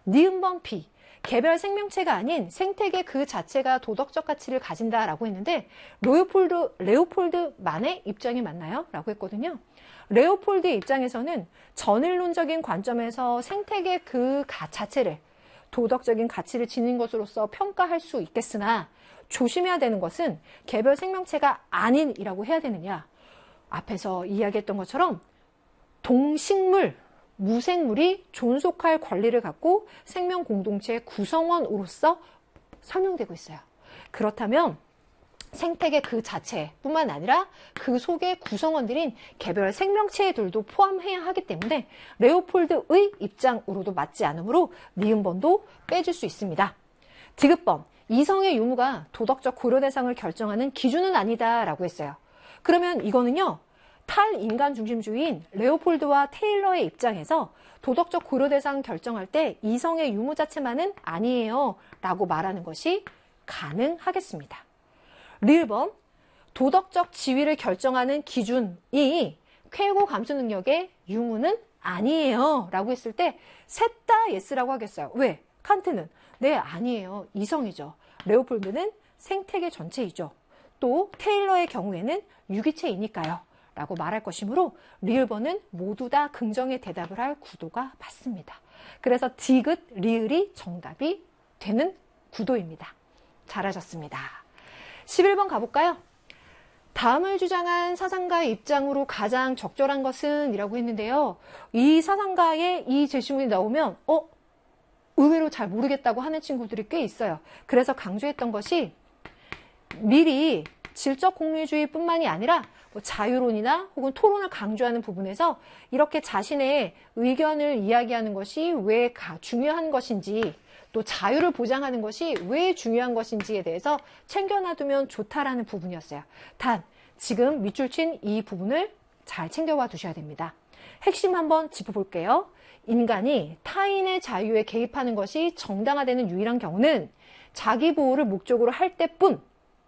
니은번 B. 개별 생명체가 아닌 생태계 그 자체가 도덕적 가치를 가진다라고 했는데 레오폴드만의 입장이 맞나요? 라고 했거든요. 레오폴드의 입장에서는 전일론적인 관점에서 생태계 그 자체를 도덕적인 가치를 지닌 것으로서 평가할 수 있겠으나 조심해야 되는 것은 개별 생명체가 아닌이라고 해야 되느냐. 앞에서 이야기했던 것처럼 동식물, 무생물이 존속할 권리를 갖고 생명 공동체의 구성원으로서 설명되고 있어요. 그렇다면 생태계 그 자체뿐만 아니라 그 속의 구성원들인 개별 생명체들도 포함해야 하기 때문에 레오폴드의 입장으로도 맞지 않으므로 니은번도 빼줄 수 있습니다. 디귿번, 이성의 유무가 도덕적 고려 대상을 결정하는 기준은 아니다라고 했어요. 그러면 이거는요. 탈인간 중심주의인 레오폴드와 테일러의 입장에서 도덕적 고려 대상 결정할 때 이성의 유무 자체만은 아니에요 라고 말하는 것이 가능하겠습니다. 리을번, 도덕적 지위를 결정하는 기준이 쾌고 감수 능력의 유무는 아니에요 라고 했을 때 셋 다 예스라고 하겠어요. 왜? 칸트는 네, 아니에요. 이성이죠. 레오폴드는 생태계 전체이죠. 또 테일러의 경우에는 유기체이니까요. 라고 말할 것이므로 리을번은 모두 다 긍정의 대답을 할 구도가 맞습니다. 그래서 디귿, 리을이 정답이 되는 구도입니다. 잘하셨습니다. 11번 가볼까요? 다음을 주장한 사상가의 입장으로 가장 적절한 것은 이라고 했는데요. 이 사상가의 이 제시문이 나오면 의외로 잘 모르겠다고 하는 친구들이 꽤 있어요. 그래서 강조했던 것이 미리 질적 공유주의뿐만이 아니라 자유론이나 혹은 토론을 강조하는 부분에서 이렇게 자신의 의견을 이야기하는 것이 왜 중요한 것인지 또 자유를 보장하는 것이 왜 중요한 것인지에 대해서 챙겨놔두면 좋다라는 부분이었어요. 단 지금 밑줄 친 이 부분을 잘 챙겨와 두셔야 됩니다. 핵심 한번 짚어볼게요. 인간이 타인의 자유에 개입하는 것이 정당화되는 유일한 경우는 자기 보호를 목적으로 할 때뿐.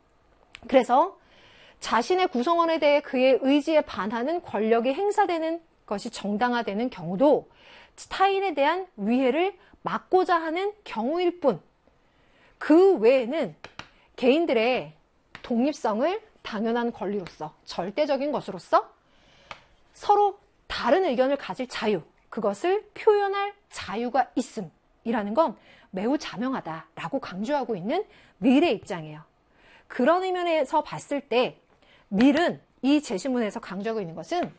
그래서 자신의 구성원에 대해 그의 의지에 반하는 권력이 행사되는 것이 정당화되는 경우도 타인에 대한 위해를 막고자 하는 경우일 뿐. 그 외에는 개인들의 독립성을 당연한 권리로서 절대적인 것으로서 서로 다른 의견을 가질 자유, 그것을 표현할 자유가 있음이라는 건 매우 자명하다라고 강조하고 있는 밀의 입장이에요. 그런 의미에서 봤을 때 밀은 이 제시문에서 강조하고 있는 것은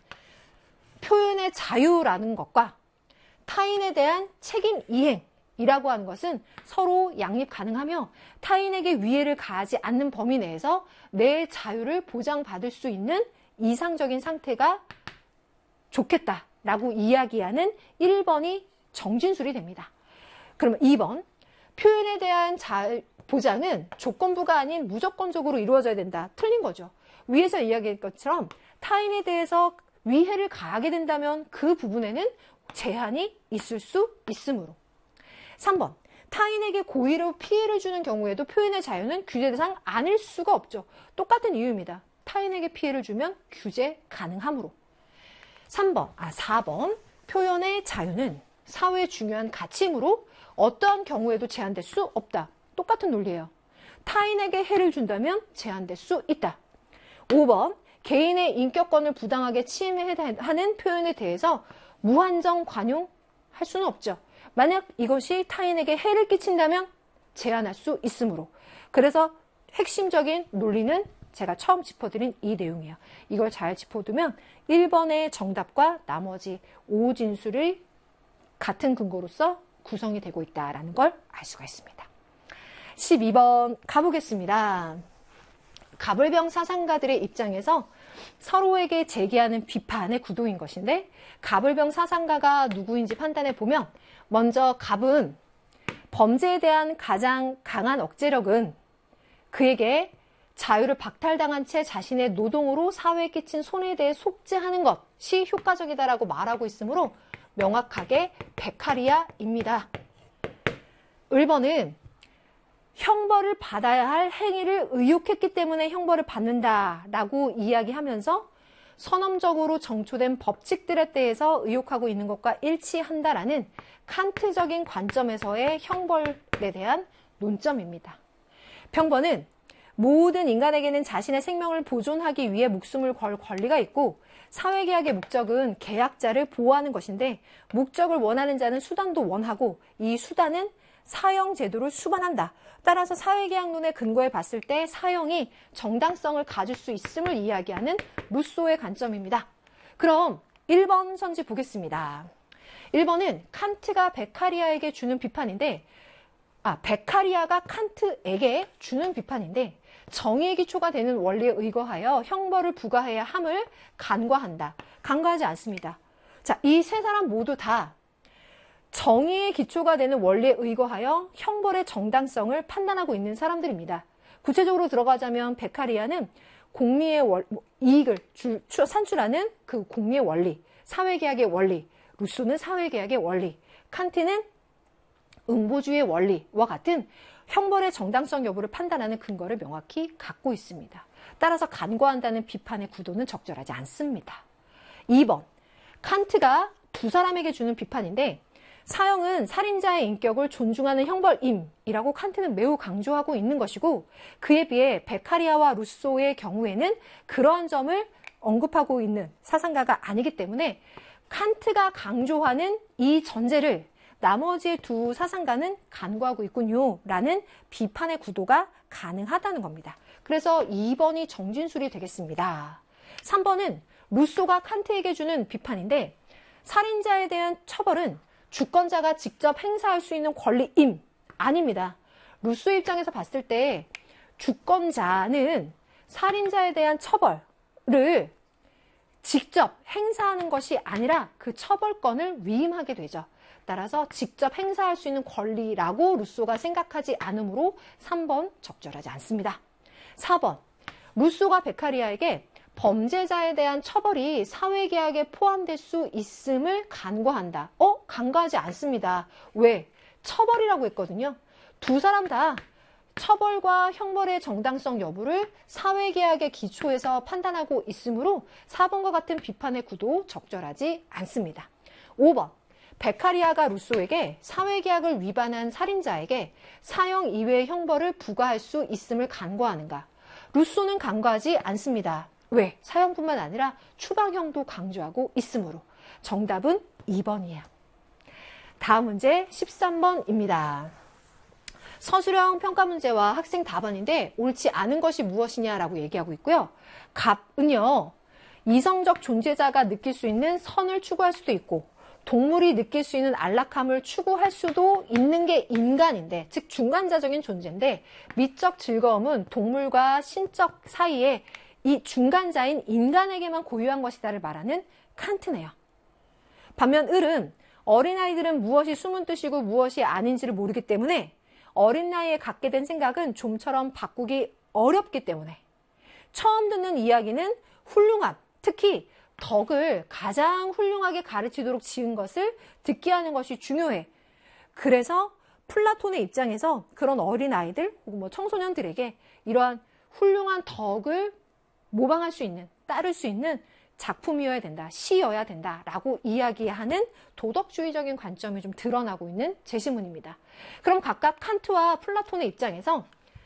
표현의 자유라는 것과 타인에 대한 책임 이행이라고 하는 것은 서로 양립 가능하며 타인에게 위해를 가하지 않는 범위 내에서 내 자유를 보장받을 수 있는 이상적인 상태가 좋겠다라고 이야기하는 1번이 정진술이 됩니다. 그러면 2번, 표현에 대한 보장은 조건부가 아닌 무조건적으로 이루어져야 된다. 틀린 거죠. 위에서 이야기한 것처럼 타인에 대해서 위해를 가하게 된다면 그 부분에는 제한이 있을 수 있으므로. 3번, 타인에게 고의로 피해를 주는 경우에도 표현의 자유는 규제 대상 아닐 수가 없죠. 똑같은 이유입니다. 타인에게 피해를 주면 규제 가능하므로. 4번, 표현의 자유는 사회의 중요한 가치이므로 어떠한 경우에도 제한될 수 없다. 똑같은 논리예요. 타인에게 해를 준다면 제한될 수 있다. 5번, 개인의 인격권을 부당하게 침해하는 표현에 대해서 무한정 관용할 수는 없죠. 만약 이것이 타인에게 해를 끼친다면 제한할 수 있으므로. 그래서 핵심적인 논리는 제가 처음 짚어드린 이 내용이에요. 이걸 잘 짚어두면 1번의 정답과 나머지 5진술이 같은 근거로서 구성이 되고 있다는 걸 알 수가 있습니다. 12번 가보겠습니다. 갑을병 사상가들의 입장에서 서로에게 제기하는 비판의 구도인 것인데 갑을병 사상가가 누구인지 판단해 보면 먼저 갑은 범죄에 대한 가장 강한 억제력은 그에게 자유를 박탈당한 채 자신의 노동으로 사회에 끼친 손해에 대해 속죄하는 것이 효과적이다라고 말하고 있으므로 명확하게 베카리아입니다. 1번은 형벌을 받아야 할 행위를 의욕했기 때문에 형벌을 받는다라고 이야기하면서 선언적으로 정초된 법칙들에 대해서 의혹하고 있는 것과 일치한다라는 칸트적인 관점에서의 형벌에 대한 논점입니다. 평범은 모든 인간에게는 자신의 생명을 보존하기 위해 목숨을 걸 권리가 있고 사회계약의 목적은 계약자를 보호하는 것인데 목적을 원하는 자는 수단도 원하고 이 수단은 사형 제도를 수반한다. 따라서 사회계약론의 근거에 봤을 때 사형이 정당성을 가질 수 있음을 이야기하는 루소의 관점입니다. 그럼 1번 선지 보겠습니다. 1번은 칸트가 베카리아에게 주는 비판인데 베카리아가 칸트에게 주는 비판인데 정의의 기초가 되는 원리에 의거하여 형벌을 부과해야 함을 간과한다. 간과하지 않습니다. 자, 이 세 사람 모두 다 정의의 기초가 되는 원리에 의거하여 형벌의 정당성을 판단하고 있는 사람들입니다. 구체적으로 들어가자면 베카리아는 공리의 이익을 산출하는 그 공리의 원리, 사회계약의 원리, 루소는 사회계약의 원리, 칸트는 응보주의의 원리와 같은 형벌의 정당성 여부를 판단하는 근거를 명확히 갖고 있습니다. 따라서 간과한다는 비판의 구도는 적절하지 않습니다. 2번, 칸트가 두 사람에게 주는 비판인데 사형은 살인자의 인격을 존중하는 형벌임이라고 칸트는 매우 강조하고 있는 것이고 그에 비해 베카리아와 루소의 경우에는 그러한 점을 언급하고 있는 사상가가 아니기 때문에 칸트가 강조하는 이 전제를 나머지 두 사상가는 간과하고 있군요 라는 비판의 구도가 가능하다는 겁니다. 그래서 2번이 정진술이 되겠습니다. 3번은 루소가 칸트에게 주는 비판인데 살인자에 대한 처벌은 주권자가 직접 행사할 수 있는 권리임 아닙니다. 루소의 입장에서 봤을 때 주권자는 살인자에 대한 처벌을 직접 행사하는 것이 아니라 그 처벌권을 위임하게 되죠. 따라서 직접 행사할 수 있는 권리라고 루소가 생각하지 않으므로 3번 적절하지 않습니다. 4번, 루소가 베카리아에게 범죄자에 대한 처벌이 사회계약에 포함될 수 있음을 간과한다. 간과하지 않습니다. 왜? 처벌이라고 했거든요. 두 사람 다 처벌과 형벌의 정당성 여부를 사회계약의 기초에서 판단하고 있으므로 4번과 같은 비판의 구도 적절하지 않습니다. 5번, 베카리아가 루소에게 사회계약을 위반한 살인자에게 사형 이외의 형벌을 부과할 수 있음을 간과하는가? 루소는 간과하지 않습니다. 왜? 사형뿐만 아니라 추방형도 강조하고 있으므로. 정답은 2번이에요. 다음 문제 13번입니다. 서술형 평가 문제와 학생 답안인데 옳지 않은 것이 무엇이냐라고 얘기하고 있고요. 갑은요, 이성적 존재자가 느낄 수 있는 선을 추구할 수도 있고 동물이 느낄 수 있는 안락함을 추구할 수도 있는 게 인간인데, 즉 중간자적인 존재인데 미적 즐거움은 동물과 신적 사이에 이 중간자인 인간에게만 고유한 것이다를 말하는 칸트네요. 반면 을은 어린아이들은 무엇이 숨은 뜻이고 무엇이 아닌지를 모르기 때문에 어린 나이에 갖게 된 생각은 좀처럼 바꾸기 어렵기 때문에 처음 듣는 이야기는 훌륭함, 특히 덕을 가장 훌륭하게 가르치도록 지은 것을 듣게 하는 것이 중요해. 그래서 플라톤의 입장에서 그런 어린아이들 혹은 청소년들에게 이러한 훌륭한 덕을 모방할 수 있는, 따를 수 있는 작품이어야 된다, 시여야 된다라고 이야기하는 도덕주의적인 관점이 좀 드러나고 있는 제시문입니다. 그럼 각각 칸트와 플라톤의 입장에서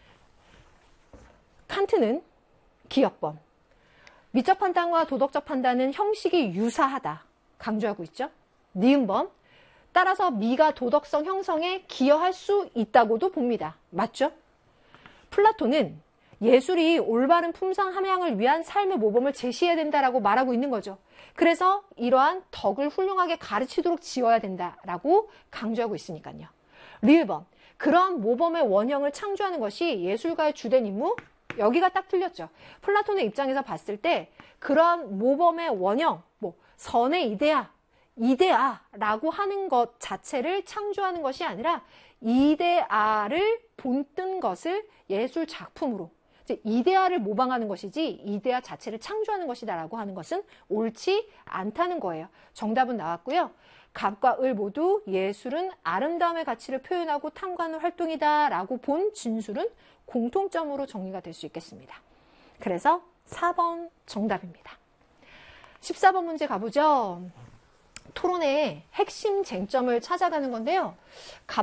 칸트는 기역번, 미적 판단과 도덕적 판단은 형식이 유사하다 강조하고 있죠. 니은번, 따라서 미가 도덕성 형성에 기여할 수 있다고도 봅니다. 맞죠? 플라톤은 예술이 올바른 품성 함양을 위한 삶의 모범을 제시해야 된다라고 말하고 있는 거죠. 그래서 이러한 덕을 훌륭하게 가르치도록 지어야 된다라고 강조하고 있으니까요. 리을번, 그러한 모범의 원형을 창조하는 것이 예술가의 주된 임무? 여기가 딱 틀렸죠. 플라톤의 입장에서 봤을 때 그러한 모범의 원형, 선의 이데아라고 하는 것 자체를 창조하는 것이 아니라 이데아를 본뜬 것을 예술 작품으로, 이데아를 모방하는 것이지 이데아 자체를 창조하는 것이다라고 하는 것은 옳지 않다는 거예요. 정답은 나왔고요. 갑과 을 모두 예술은 아름다움의 가치를 표현하고 탐구하는 활동이다라고 본 진술은 공통점으로 정리가 될 수 있겠습니다. 그래서 4번 정답입니다. 14번 문제 가보죠. 토론의 핵심 쟁점을 찾아가는 건데요.